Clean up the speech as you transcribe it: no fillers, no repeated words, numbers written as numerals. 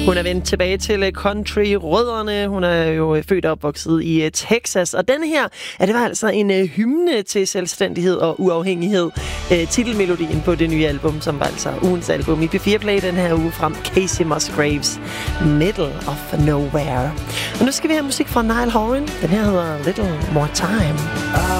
Hun er vendt tilbage til country-rødderne. Hun er jo født og opvokset i Texas. Og denne her, det var altså en hymne til selvstændighed og uafhængighed. Titelmelodien på det nye album, som var altså ugens album i P4 Play den her uge frem. Kacey Musgraves, Middle of Nowhere. Og nu skal vi have musik fra Niall Horan. Den her hedder Little More Time.